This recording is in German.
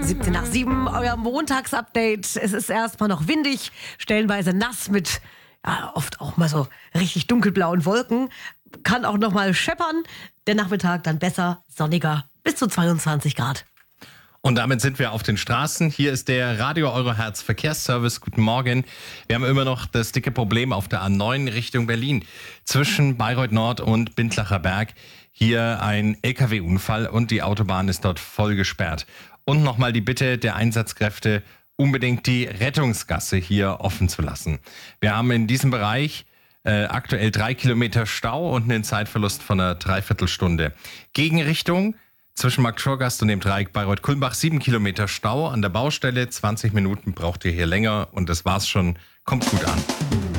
17 nach 7, euer Montagsupdate. Es ist erstmal noch windig, stellenweise nass mit oft auch mal so richtig dunkelblauen Wolken. Kann auch noch mal scheppern. Der Nachmittag dann besser, sonniger, bis zu 22 Grad. Und damit sind wir auf den Straßen. Hier ist der Radio Eurohertz Verkehrsservice. Guten Morgen. Wir haben immer noch das dicke Problem auf der A9 Richtung Berlin. Zwischen Bayreuth Nord und Bindlacher Berg. Hier ein LKW-Unfall und die Autobahn ist dort voll gesperrt. Und nochmal die Bitte der Einsatzkräfte, unbedingt die Rettungsgasse hier offen zu lassen. Wir haben in diesem Bereich aktuell 3 Kilometer Stau und einen Zeitverlust von einer Dreiviertelstunde. Gegenrichtung zwischen Markt-Schorgast und dem Dreieck Bayreuth-Kulmbach 7 Kilometer Stau an der Baustelle. 20 Minuten braucht ihr hier länger und das war's schon. Kommt gut an.